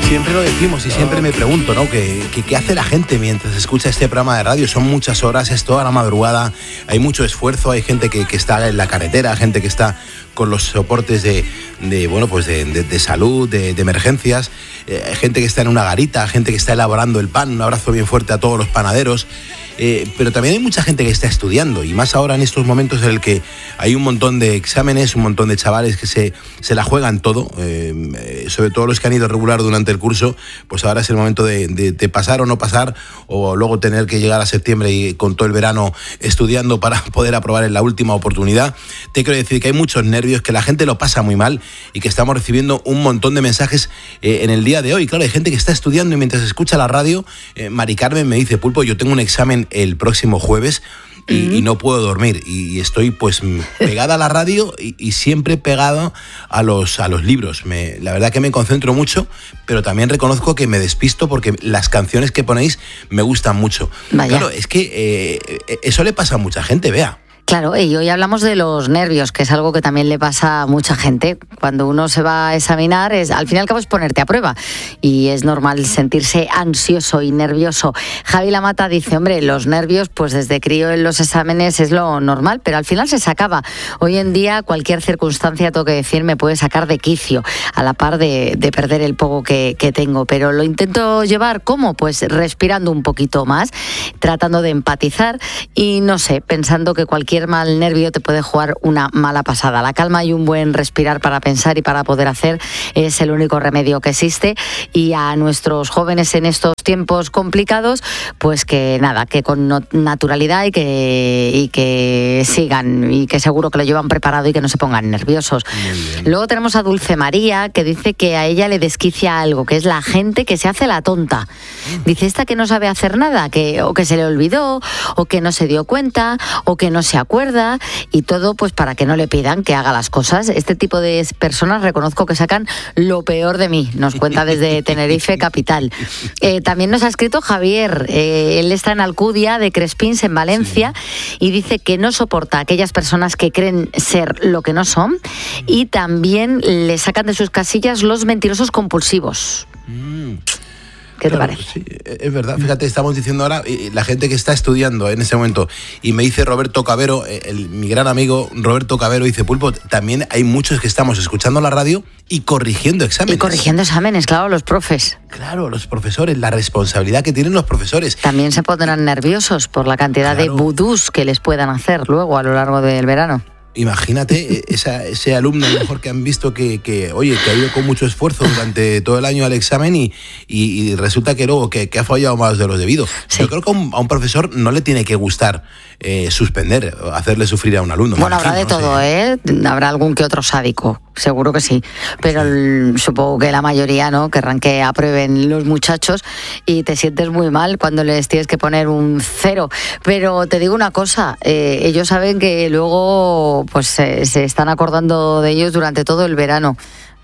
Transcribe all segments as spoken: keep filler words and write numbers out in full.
Siempre lo decimos y siempre me pregunto, ¿no? ¿Qué, qué, qué hace la gente mientras escucha este programa de radio? Son muchas horas, es toda la madrugada, hay mucho esfuerzo, hay gente que, que está en la carretera, gente que está con los soportes de, de bueno, pues de, de, de salud, de, de emergencias, eh, gente que está en una garita, gente que está elaborando el pan. Un abrazo bien fuerte a todos los panaderos. Eh, pero también hay mucha gente que está estudiando, y más ahora en estos momentos en el que hay un montón de exámenes, un montón de chavales que se, se la juegan todo, eh, sobre todo los que han ido regular durante el curso. Pues ahora es el momento de, de, de pasar o no pasar, o luego tener que llegar a septiembre y con todo el verano estudiando para poder aprobar en la última oportunidad. Te quiero decir que hay muchos nervios, que la gente lo pasa muy mal y que estamos recibiendo un montón de mensajes eh, en el día de hoy. Claro, hay gente que está estudiando y mientras escucha la radio, eh, Mari Carmen me dice: Pulpo, yo tengo un examen el próximo jueves y, mm. y no puedo dormir, y, y estoy pues pegada a la radio y, y siempre pegado a los, a los libros. Me, la verdad que me concentro mucho, pero también reconozco que me despisto porque las canciones que ponéis me gustan mucho. Vaya. Claro, es que eh, eso le pasa a mucha gente, Bea. Claro, y hoy hablamos de los nervios, que es algo que también le pasa a mucha gente. Cuando uno se va a examinar, es, al fin y al cabo es ponerte a prueba, y es normal sentirse ansioso y nervioso. Javi Lamata dice: hombre, los nervios, pues desde crío en los exámenes es lo normal, pero al final se sacaba. Hoy en día cualquier circunstancia, tengo que decir, me puede sacar de quicio, a la par de, de perder el poco que, que tengo, pero lo intento llevar, ¿cómo? Pues respirando un poquito más, tratando de empatizar y, no sé, pensando que cualquier mal nervio te puede jugar una mala pasada. La calma y un buen respirar para pensar y para poder hacer es el único remedio que existe, y a nuestros jóvenes en estos tiempos complicados, pues que nada, que con naturalidad y que, y que sigan, y que seguro que lo llevan preparado y que no se pongan nerviosos. Luego tenemos a Dulce María, que dice que a ella le desquicia algo, que es la gente que se hace la tonta. Dice: esta que no sabe hacer nada, que o que se le olvidó, o que no se dio cuenta, o que no se acuerda, y todo pues para que no le pidan que haga las cosas. Este tipo de personas reconozco que sacan lo peor de mí, nos cuenta desde Tenerife capital. Eh, también nos ha escrito Javier, eh, él está en Alcudia de Crespins, en Valencia, sí. Y dice que no soporta a aquellas personas que creen ser lo que no son, y también le sacan de sus casillas los mentirosos compulsivos. Mm. ¿Qué te claro, parece? Sí, es verdad. Fíjate, estamos diciendo ahora, la gente que está estudiando en ese momento, y me dice Roberto Cabero, el, mi gran amigo Roberto Cabero, dice: Pulpo, también hay muchos que estamos escuchando la radio y corrigiendo exámenes. Y corrigiendo exámenes, claro, los profes. Claro, los profesores, la responsabilidad que tienen los profesores. También se pondrán nerviosos por la cantidad claro. de vudús que les puedan hacer luego a lo largo del verano. Imagínate esa, ese alumno a lo mejor que han visto que, que, oye, que ha ido con mucho esfuerzo durante todo el año al examen y, y, y resulta que luego que, que ha fallado más de lo debido. Sí. Yo creo que a un, a un profesor no le tiene que gustar eh, suspender, hacerle sufrir a un alumno. Bueno, imagino, habrá de no todo, sé. ¿eh? Habrá algún que otro sádico, seguro que sí. Pero sí. El, supongo que la mayoría, ¿no? Querrán que aprueben los muchachos, y te sientes muy mal cuando les tienes que poner un cero. Pero te digo una cosa, eh, ellos saben que luego pues eh, se están acordando de ellos durante todo el verano,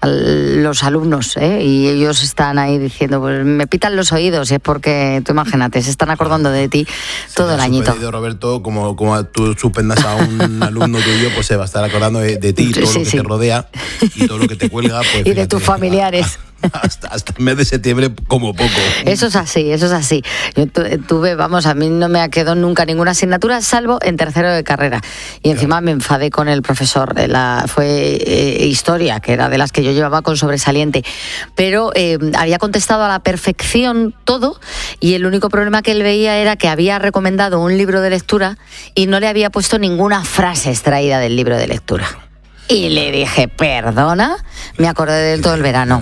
los alumnos, ¿eh? Y ellos están ahí diciendo: pues me pitan los oídos, y es porque, tú imagínate, se están acordando de ti todo se el añito. Suspendido, Roberto, como, como tú suspendas a un alumno tuyo, pues se va a estar acordando de, de ti, todo sí, lo que sí. te rodea y todo lo que te cuelga. Pues, y fíjate, de tus familiares. Hasta, hasta el mes de septiembre como poco. Eso es así, eso es así. Yo tuve, vamos, a mí no me quedó nunca ninguna asignatura, salvo en tercero de carrera. Y encima me enfadé con el profesor. La, fue eh, historia, que era de las que yo llevaba con sobresaliente. Pero eh, había contestado a la perfección todo, y el único problema que él veía era que había recomendado un libro de lectura y no le había puesto ninguna frase extraída del libro de lectura. Y le dije: perdona, me acordé de él todo el verano.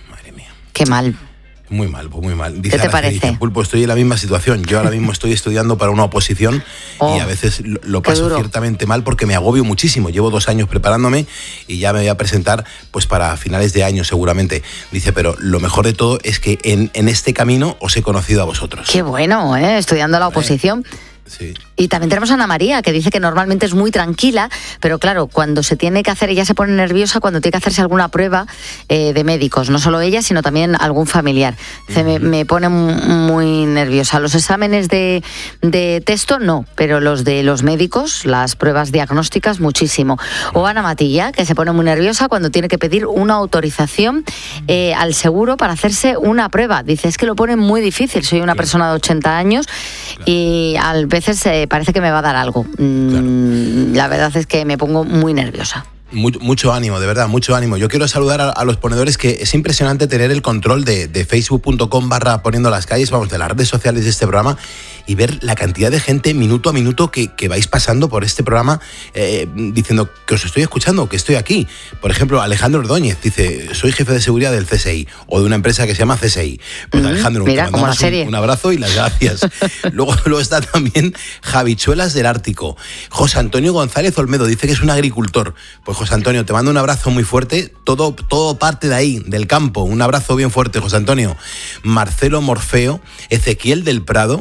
Qué mal. Muy mal, pues muy mal. Dice ¿Qué te parece? Dice, Pulpo, estoy en la misma situación. Yo ahora mismo estoy estudiando para una oposición oh, y a veces lo, lo paso ciertamente mal porque me agobio muchísimo. Llevo dos años preparándome y ya me voy a presentar pues para finales de año seguramente. Dice, pero lo mejor de todo es que en, en este camino os he conocido a vosotros. Qué bueno, ¿eh? Estudiando la oposición. Sí. Y también tenemos a Ana María, que dice que normalmente es muy tranquila, pero claro, cuando se tiene que hacer, ella se pone nerviosa cuando tiene que hacerse alguna prueba eh, de médicos, no solo ella, sino también algún familiar. Dice, uh-huh. me, me pone muy nerviosa. Los exámenes de, de texto, no, pero los de los médicos, las pruebas diagnósticas, muchísimo. O Ana Matilla, que se pone muy nerviosa cuando tiene que pedir una autorización eh, al seguro para hacerse una prueba. Dice, es que lo pone muy difícil, soy una claro. persona de ochenta años claro. y a veces eh, parece que me va a dar algo. Mm, claro. La verdad es que me pongo muy nerviosa. Mucho, mucho ánimo, de verdad, mucho ánimo. Yo quiero saludar a, a los ponedores, que es impresionante tener el control de, de facebook punto com barra poniendo las calles, vamos, de las redes sociales de este programa, y ver la cantidad de gente minuto a minuto que, que vais pasando por este programa eh, diciendo que os estoy escuchando, que estoy aquí. Por ejemplo, Alejandro Ordóñez dice, soy jefe de seguridad del C S I o de una empresa que se llama C S I. Pues mm, Alejandro, mira, te como la mandamos serie. Un, un abrazo y las gracias. luego, luego está también Javichuelas del Ártico. José Antonio González Olmedo dice que es un agricultor. Pues José Antonio, te mando un abrazo muy fuerte, todo, todo parte de ahí, del campo. Un abrazo bien fuerte, José Antonio. Marcelo Morfeo, Ezequiel del Prado,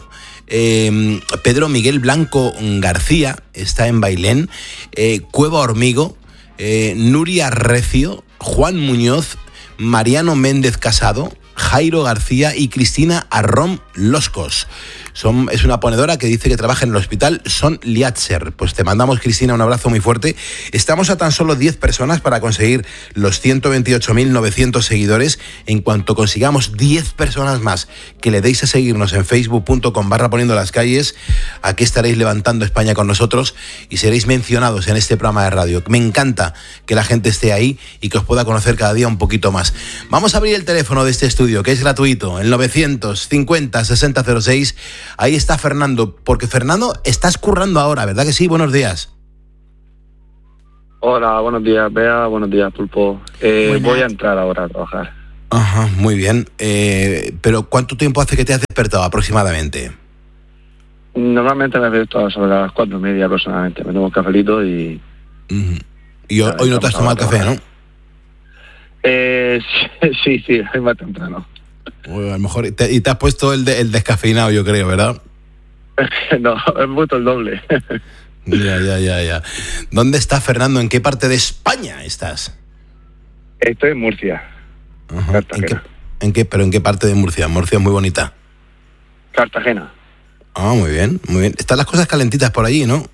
eh, Pedro Miguel Blanco García, está en Bailén, eh, Cueva Hormigo, eh, Nuria Recio, Juan Muñoz, Mariano Méndez Casado, Jairo García y Cristina Arrón Loscos. Son, es una ponedora que dice que trabaja en el hospital Son Liatzer. Pues te mandamos, Cristina, un abrazo muy fuerte. Estamos a tan solo diez personas para conseguir los ciento veintiocho mil novecientos seguidores. En cuanto consigamos diez personas más que le deis a seguirnos en facebook punto com barra poniendo las calles, aquí estaréis levantando España con nosotros y seréis mencionados en este programa de radio. Me encanta que la gente esté ahí y que os pueda conocer cada día un poquito más. Vamos a abrir el teléfono de este estudio, que es gratuito, el novecientos cincuenta sesenta cero seis. Ahí está Fernando, porque Fernando, estás currando ahora, ¿verdad que sí? Buenos días. Hola, buenos días, Bea, buenos días, Pulpo. Eh, voy a entrar ahora a trabajar. Ajá, muy bien. Eh, pero ¿cuánto tiempo hace que te has despertado aproximadamente? Normalmente me he despertado sobre las cuatro y media aproximadamente. Me tomo un cafelito y... Uh-huh. Y hoy, hoy no te has tomado café, ¿no? Eh, sí, sí, es más temprano. Bueno, a lo mejor, te, y te has puesto el, de, el descafeinado, yo creo, ¿verdad? No, he puesto el doble. Ya, ya, ya, ya. ¿Dónde estás, Fernando? ¿En qué parte de España estás? Estoy en Murcia. Ajá. Cartagena. ¿En qué, en qué, ¿Pero en qué parte de Murcia? Murcia es muy bonita. Cartagena. Ah, muy bien, muy bien. Están las cosas calentitas por allí, ¿no?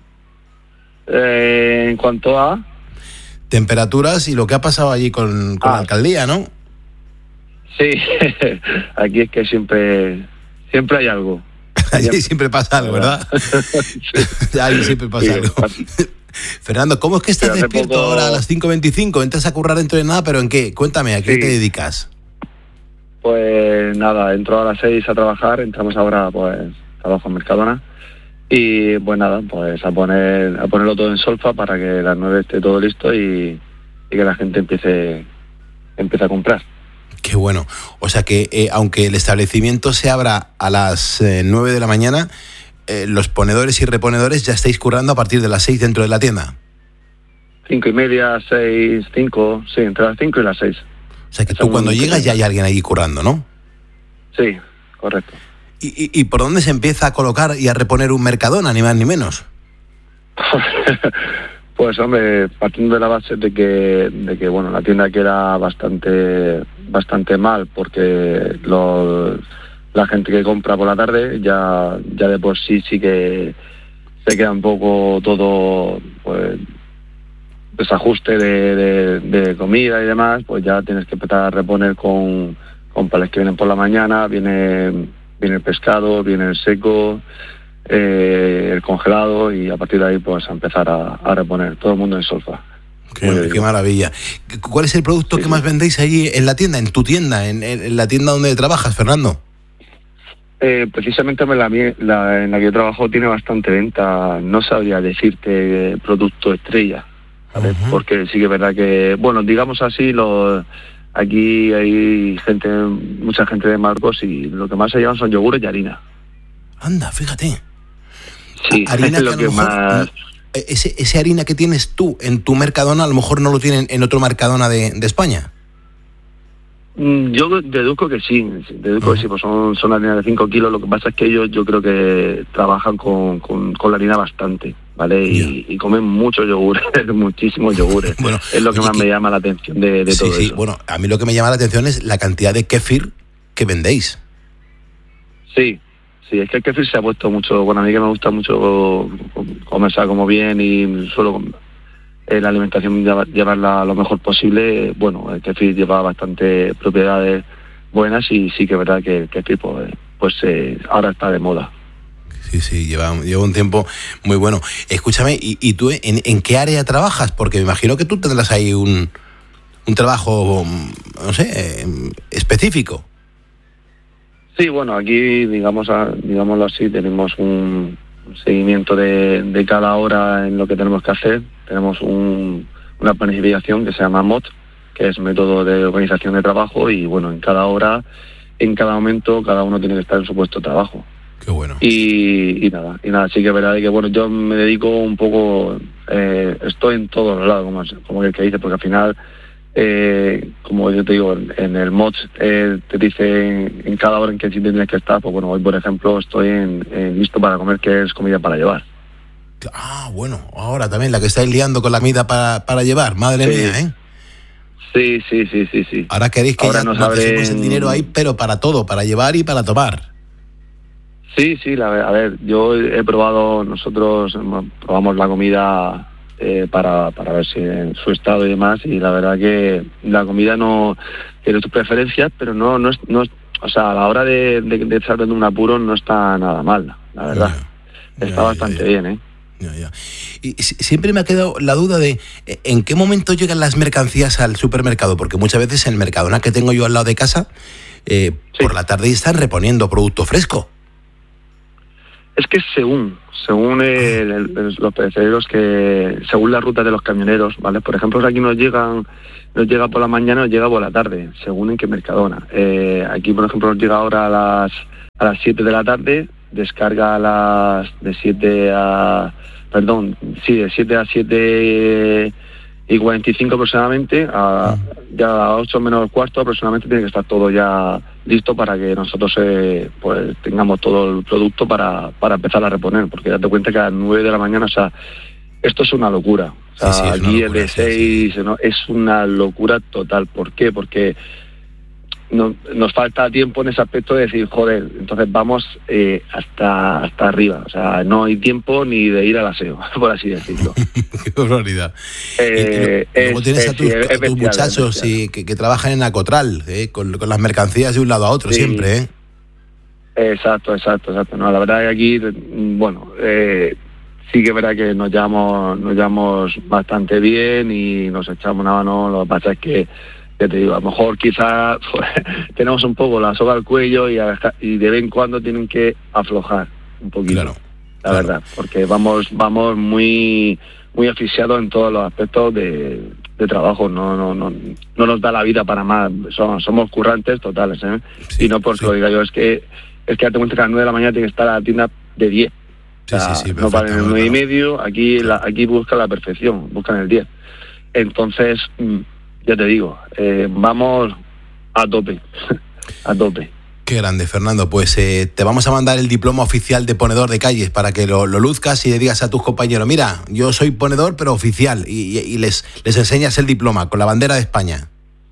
Eh, en cuanto a... temperaturas y lo que ha pasado allí con, con ah. la alcaldía, ¿no? Sí, aquí es que siempre siempre hay algo. Allí siempre pasa algo, ¿verdad? Sí. Allí siempre pasa sí, algo. Fernando, ¿cómo es que estás sí, despierto poco... ahora a las cinco veinticinco? Entras a currar dentro de nada, ¿pero en qué? Cuéntame, ¿a qué sí. te dedicas? Pues nada, entro a las seis a trabajar, entramos ahora, pues, trabajo en Mercadona. Y pues nada, pues a poner a ponerlo todo en solfa para que a las nueve esté todo listo y, y que la gente empiece, empiece a comprar. Qué bueno. O sea que eh, aunque el establecimiento se abra a las eh, nueve de la mañana, eh, los ponedores y reponedores ya estáis currando a partir de las seis dentro de la tienda. Cinco y media, seis, cinco, sí, entre las cinco y las seis. O sea que tú cuando llegas ya hay alguien ahí currando, ¿no? Sí, correcto. ¿Y, y, ¿Y por dónde se empieza a colocar y a reponer un Mercadona, ni más ni menos? Pues hombre, partiendo de la base de que, de que bueno, la tienda queda bastante bastante mal porque los, la gente que compra por la tarde ya ya de por sí sí que se queda un poco todo, pues, desajuste de, de, de comida y demás, pues ya tienes que empezar a reponer con, con palés que vienen por la mañana, viene, viene el pescado, viene el seco, eh, el congelado y a partir de ahí pues a empezar a, a reponer, todo el mundo en solfa. Qué, qué maravilla. ¿Cuál es el producto sí, que más vendéis allí en la tienda, en tu tienda, en, en la tienda donde trabajas, Fernando? Eh, precisamente la, la, en la que yo trabajo tiene bastante venta, no sabría decirte producto estrella, ¿sabes? Uh-huh. Porque sí que es verdad que, bueno, digamos así, los, aquí hay gente, mucha gente de Marcos y lo que más se llevan son yogures y harina. Anda, fíjate. Sí, harina es lo que, que más... Ese, ese harina que tienes tú en tu Mercadona, a lo mejor no lo tienen en otro Mercadona de, de España. Yo deduzco que sí, deduzco uh-huh. que sí, pues son, son harinas de cinco kilos. Lo que pasa es que ellos yo creo que trabajan con, con, con la harina bastante, ¿vale? Y, yeah. y comen muchos yogures, muchísimos yogures. Bueno, es lo que más que... me llama la atención de, de sí, todo sí. eso. Bueno, a mí lo que me llama la atención es la cantidad de kéfir que vendéis. Sí, sí, es que el kéfir se ha puesto mucho, bueno, a mí que me gusta mucho comer, como bien y suelo... la alimentación llevarla lo mejor posible. Bueno, el kéfir lleva bastante propiedades buenas y sí que es verdad que el kéfir pues, pues eh, ahora está de moda. Sí, sí, lleva, lleva un tiempo muy bueno. Escúchame, ¿y, y tú en, en qué área trabajas? Porque me imagino que tú tendrás ahí un, un trabajo, no sé, específico. Sí, bueno, aquí, digamos, digámoslo así, tenemos un seguimiento de, de cada hora en lo que tenemos que hacer. Tenemos un, una planificación que se llama M O T, que es método de organización de trabajo, y bueno, en cada hora, en cada momento, cada uno tiene que estar en su puesto de trabajo. Qué bueno. Y, y nada, y nada, sí que es verdad que bueno, yo me dedico un poco, eh, estoy en todos los lados, como, como el que dice, porque al final, eh, como yo te digo, en, en el M O T eh, te dice en, en cada hora en qué sitio tienes que estar. Pues bueno, hoy por ejemplo estoy en, en listo para comer, que es comida para llevar. Ah, bueno, ahora también la que estáis liando con la comida para, para llevar, madre sí. mía, ¿eh? Sí, sí, sí, sí, sí. Ahora queréis que ahora ya nos no abren... dejemos el dinero ahí, pero para todo, para llevar y para tomar. Sí, sí, la, a ver, yo he probado, nosotros probamos la comida eh, para, para ver si en su estado y demás, y la verdad que la comida no tiene tus preferencias, pero no, no es, no es, o sea, a la hora de, de, de estar dando un apuro no está nada mal, la verdad. Ya, está ya, bastante ya, ya. bien, ¿eh? Ya, ya. Y siempre me ha quedado la duda de en qué momento llegan las mercancías al supermercado, porque muchas veces en el Mercadona que tengo yo al lado de casa, eh, sí. por la tarde están reponiendo producto fresco. Es que según, según el, el, los perecederos, que según la ruta de los camioneros, ¿vale? Por ejemplo, aquí nos llegan, nos llega por la mañana, nos llega por la tarde, según en qué Mercadona. Eh, aquí, por ejemplo, nos llega ahora a las a las siete de la tarde, descarga a las de siete a perdón, sí, de siete a siete y cuarenta y cinco aproximadamente, a, ya a ocho menos cuarto aproximadamente tiene que estar todo ya listo para que nosotros eh, pues tengamos todo el producto para, para empezar a reponer, porque date cuenta que a las nueve de la mañana, o sea, esto es una locura. O sea, sí, sí, es aquí es de seis, sí, sí. ¿no? Es una locura total. ¿Por qué? Porque no, nos falta tiempo en ese aspecto de decir, joder, entonces vamos eh, hasta hasta arriba. O sea, no hay tiempo ni de ir al aseo, por así decirlo. Qué barbaridad. Eh, y, y luego es, tienes a tus, es, a tus bestial, muchachos y, que, que trabajan en Acotral, eh, con, con las mercancías de un lado a otro, sí. siempre, ¿eh? Exacto, exacto, exacto. No, la verdad es que aquí, bueno, eh, sí que es verdad que nos llevamos, nos llevamos bastante bien y nos echamos una mano. Lo que pasa es que, ya te digo, a lo mejor quizás pues, tenemos un poco la soga al cuello y, a, y de vez en cuando tienen que aflojar un poquito, claro, la claro. verdad, porque vamos vamos muy muy asfixiados en todos los aspectos de, de trabajo. No no no no nos da la vida para más. Somos, somos currantes totales, ¿eh? Sí, y no porque sí. lo diga yo, es que es que date cuenta que a las nueve de la mañana tiene que estar a la tienda de diez. Sí, o sea, sí, sí, no para el nueve y medio, aquí la, aquí buscan la perfección, buscan el diez. Entonces, ya te digo, eh, vamos a tope, a tope. Qué grande, Fernando. Pues eh, te vamos a mandar el diploma oficial de ponedor de calles para que lo, lo luzcas y le digas a tus compañeros, mira, yo soy ponedor pero oficial, y, y les, les enseñas el diploma con la bandera de España.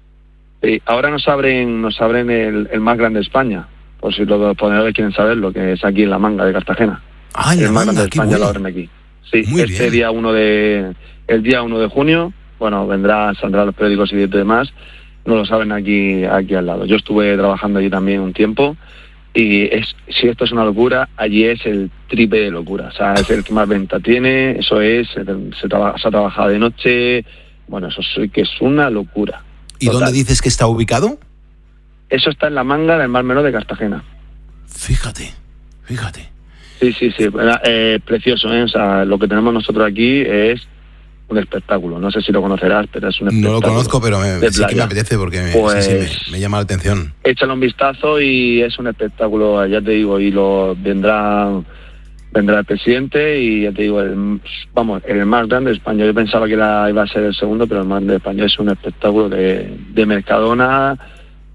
Sí, ahora nos abren, nos abren el, el más grande de España, por si los ponedores quieren saber, lo que es aquí en la Manga de Cartagena. Ah, en el la más Manga, grande de España bueno. lo abren aquí. Sí, Muy este bien. día uno de, el día uno de junio, bueno, vendrá, saldrá los periódicos y demás, no lo saben aquí, aquí al lado. Yo estuve trabajando allí también un tiempo y es, si esto es una locura, allí es el triple de locura. O sea, es el que más venta tiene, eso es, se, se, traba, se ha trabajado de noche, bueno, eso sí que es una locura. ¿Y total. Dónde dices que está ubicado? Eso está en la Manga del Mar Menor de Cartagena. Fíjate, fíjate. Sí, sí, sí, eh, precioso, ¿eh? O sea, lo que tenemos nosotros aquí es un espectáculo. No sé si lo conocerás, pero es un espectáculo. No lo conozco, pero me, sí que me apetece porque me, pues, sí, sí, me, me llama la atención. Échale un vistazo y es un espectáculo, ya te digo, y lo vendrá vendrá el presidente y ya te digo, el, vamos, el más grande de España. Yo pensaba que era, iba a ser el segundo, pero el más grande de España. Es un espectáculo de, de Mercadona,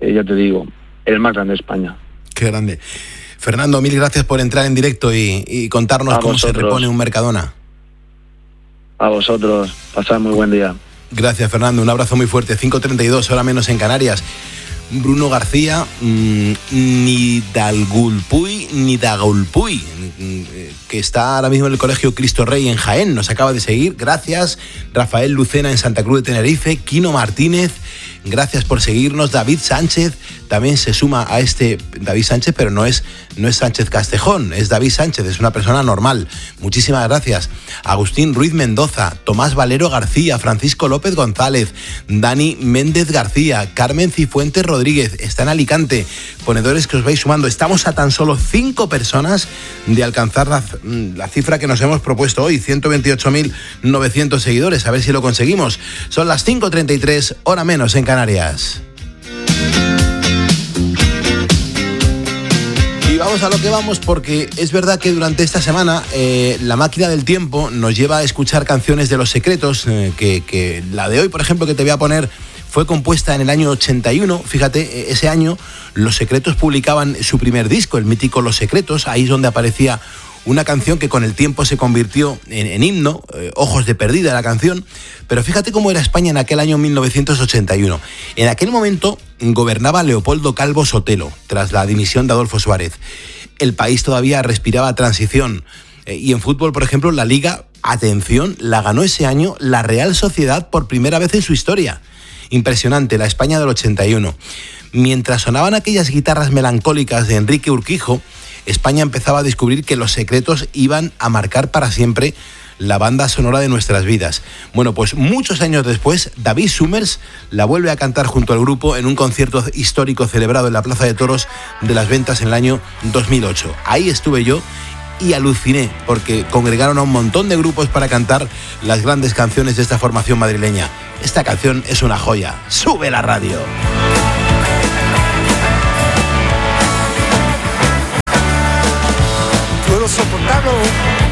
eh, ya te digo, el más grande de España. Qué grande. Fernando, mil gracias por entrar en directo y, y contarnos a cómo vosotros. se repone un Mercadona. A vosotros, pasad muy buen día. Gracias, Fernando, un abrazo muy fuerte. cinco treinta y dos, hora menos en Canarias. Bruno García, mmm, Nidalgulpuy, Nidagulpuy, que está ahora mismo en el Colegio Cristo Rey en Jaén, nos acaba de seguir. Gracias. Rafael Lucena en Santa Cruz de Tenerife, Quino Martínez, gracias por seguirnos. David Sánchez también se suma a este. David Sánchez, pero no es, no es Sánchez Castejón, es David Sánchez, es una persona normal. Muchísimas gracias. Agustín Ruiz Mendoza, Tomás Valero García, Francisco López González, Dani Méndez García, Carmen Cifuentes Rodríguez, está en Alicante. Ponedores que os vais sumando. Estamos a tan solo cinco personas de alcanzar la, la cifra que nos hemos propuesto hoy, ciento veintiocho mil novecientos seguidores. A ver si lo conseguimos. Son las cinco treinta y tres, hora menos en Canarias. Y vamos a lo que vamos, porque es verdad que durante esta semana eh, la máquina del tiempo nos lleva a escuchar canciones de Los Secretos, eh, que, que la de hoy, por ejemplo, que te voy a poner, fue compuesta en el año ochenta y uno. Fíjate, ese año Los Secretos publicaban su primer disco, el mítico Los Secretos. Ahí es donde aparecía una canción que con el tiempo se convirtió en, en himno, eh, Ojos de Perdida la canción. Pero fíjate cómo era España en aquel año mil novecientos ochenta y uno. En aquel momento gobernaba Leopoldo Calvo Sotelo, tras la dimisión de Adolfo Suárez. El país todavía respiraba transición. Eh, y en fútbol, por ejemplo, la Liga, atención, la ganó ese año la Real Sociedad por primera vez en su historia. Impresionante, la España del ochenta y uno. Mientras sonaban aquellas guitarras melancólicas de Enrique Urquijo, España empezaba a descubrir que Los Secretos iban a marcar para siempre la banda sonora de nuestras vidas. Bueno, pues muchos años después, David Summers la vuelve a cantar junto al grupo en un concierto histórico celebrado en la Plaza de Toros de Las Ventas en el año dos mil ocho. Ahí estuve yo y aluciné, porque congregaron a un montón de grupos para cantar las grandes canciones de esta formación madrileña. Esta canción es una joya. ¡Sube la radio! Puedo soportarlo